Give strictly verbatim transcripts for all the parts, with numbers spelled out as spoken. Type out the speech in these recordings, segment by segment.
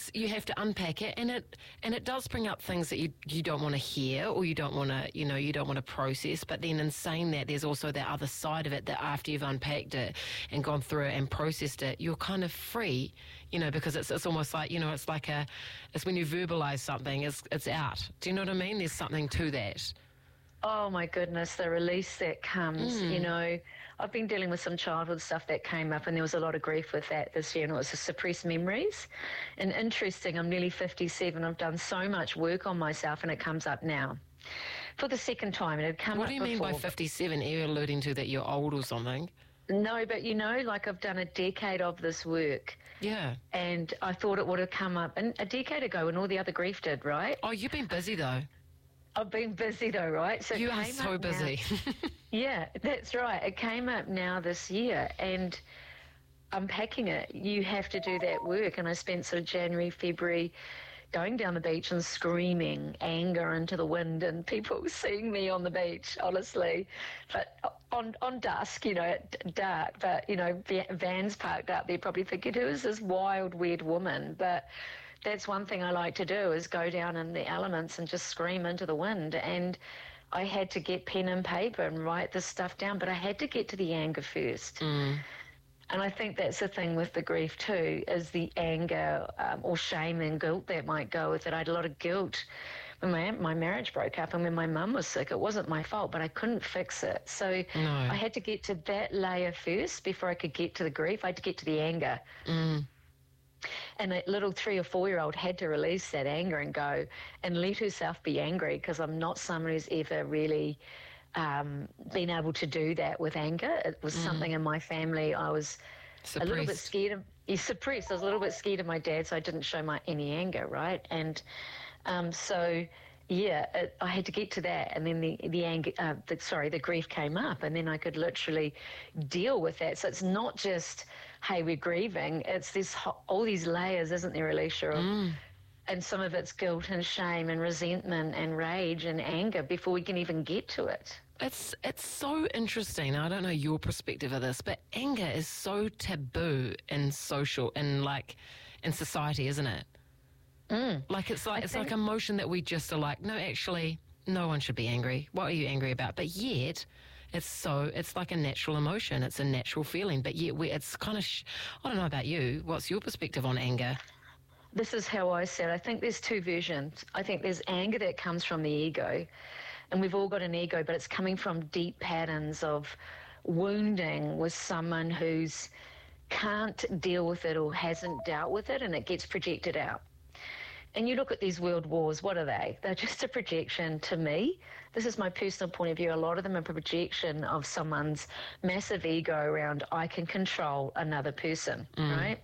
it's you have to unpack it, and it and it does bring up things that you you don't want to hear, or you don't want to, you know, you don't want to process. But then in saying that, there's also that other side of it, that after you've unpacked it and gone through it and processed it, you're kind of free, you know, because it's it's almost like, you know, it's like a, it's when you verbalise something, it's it's out. Do you know what I mean? There's something to that. Oh my goodness, the release that comes, Mm. you know. I've been dealing with some childhood stuff that came up, and there was a lot of grief with that this year, and it was the suppressed memories. And interesting, I'm nearly fifty-seven, I've done so much work on myself, and it comes up now. For the second time, it had come What up do you mean by before. fifty-seven? Are you alluding to that you're old or something? No, but you know, like I've done a decade of this work, Yeah. and I thought it would have come up and a decade ago when all the other grief did, right? Oh, you've been busy though. I've been busy though, right? So it You are came so up now- busy. Yeah, that's right. It came up now this year, and unpacking it, you have to do that work. And I spent sort of January, February going down the beach and screaming anger into the wind, and people seeing me on the beach, honestly. But on on dusk, you know, at dark, but, you know, va- vans parked up there probably thinking, who is this wild, weird woman? But that's one thing I like to do, is go down in the elements and just scream into the wind. And I had to get pen and paper and write this stuff down, but I had to get to the anger first. Mm. And I think that's the thing with the grief too, is the anger um, or shame and guilt that might go with it. I had a lot of guilt when my, my marriage broke up and when my mum was sick. It wasn't my fault, but I couldn't fix it. So No. I had to get to that layer first before I could get to the grief. I had to get to the anger. Mm. And that little three or four-year-old had to release that anger and go and let herself be angry, because I'm not someone who's ever really um, been able to do that with anger. It was something in my family I was a little bit Suppressed. scared of. You suppressed. I was a little bit scared of my dad, so I didn't show my any anger, right? And um, so, yeah, it, I had to get to that, and then the the anger, uh, the, sorry, the grief came up, and then I could literally deal with that. So it's not just, hey, we're grieving. It's this ho- all these layers, isn't there, Alicia? Of, Mm. And some of it's guilt and shame and resentment and rage and anger before we can even get to it. It's it's so interesting. I don't know your perspective of this, but anger is so taboo in social, in like in society, isn't it? Mm. Like it's like I it's think- like emotion that we just are like, no, actually, no one should be angry. What are you angry about? But yet, it's so it's like a natural emotion. It's a natural feeling. But yet, we, it's kind of. Sh- I don't know about you. What's your perspective on anger? This is how I said. I think there's two versions. I think there's anger that comes from the ego, and we've all got an ego, but it's coming from deep patterns of wounding with someone who's can't deal with it or hasn't dealt with it, and it gets projected out. And you look at these world wars, what are they? They're just a projection to me. This is my personal point of view. A lot of them are a projection of someone's massive ego around, I can control another person, Mm. right?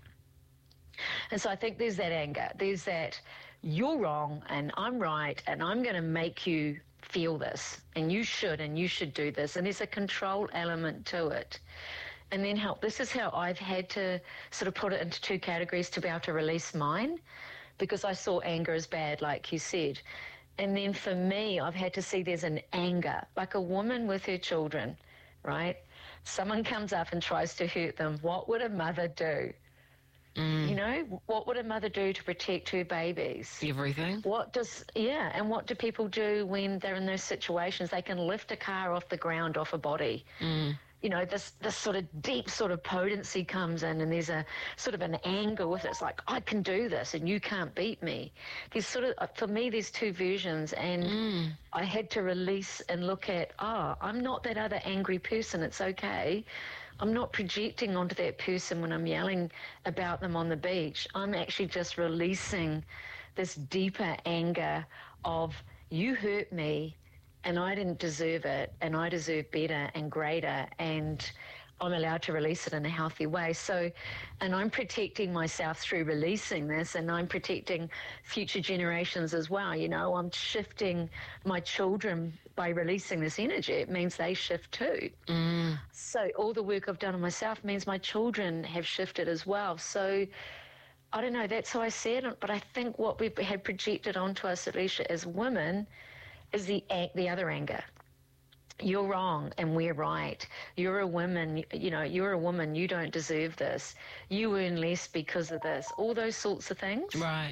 And so I think there's that anger. There's that you're wrong and I'm right and I'm going to make you feel this and you should and you should do this. And there's a control element to it. And then help. This is how I've had to sort of put it into two categories to be able to release mine, because I saw anger as bad, like you said. And then for me, I've had to see there's an anger, like a woman with her children, right? Someone comes up and tries to hurt them. What would a mother do? Mm. You know, what would a mother do to protect her babies? Everything. What does, yeah, and what do people do when they're in those situations? They can lift a car off the ground, off a body. Mm. You know, this this sort of deep sort of potency comes in, and there's a sort of an anger with it. It's like, I can do this and you can't beat me. There's sort of, for me, there's two versions, and Mm. I had to release and look at, oh, I'm not that other angry person. It's okay. I'm not projecting onto that person when I'm yelling about them on the beach. I'm actually just releasing this deeper anger of, you hurt me and I didn't deserve it and I deserve better and greater, and I'm allowed to release it in a healthy way. So, and I'm protecting myself through releasing this, and I'm protecting future generations as well. You know, I'm shifting my children by releasing this energy. It means they shift too. Mm. So all the work I've done on myself means my children have shifted as well. So I don't know, that's how I see it. But I think what we've had projected onto us, Alicia, as women, is the the other anger. You're wrong and we're right. You're a woman, you know, you're a woman, you don't deserve this. You earn less because of this. All those sorts of things. Right.